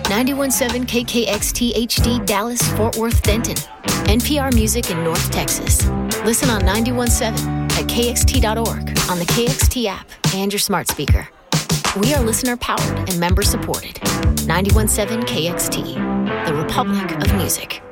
91.7 KKXT HD Dallas, Fort Worth, Denton. NPR Music in North Texas. Listen on 91.7 at kxt.org, on the KXT app, and your smart speaker. We are listener-powered and member-supported. 91.7 KXT, the Republic of Music.